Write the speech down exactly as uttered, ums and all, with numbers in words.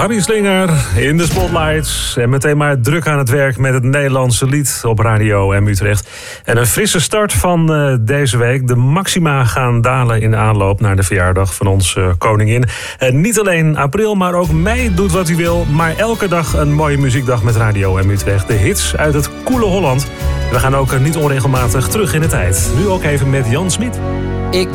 Harry Slinger in de spotlights. En meteen maar druk aan het werk met het Nederlandse lied op Radio M Utrecht. En een frisse start van uh, deze week. De maxima gaan dalen in de aanloop naar de verjaardag van onze uh, koningin. En niet alleen april, maar ook mei doet wat hij wil. Maar elke dag een mooie muziekdag met Radio M Utrecht. De hits uit het koele Holland. We gaan ook uh, niet onregelmatig terug in de tijd. Nu ook even met Jan Smit.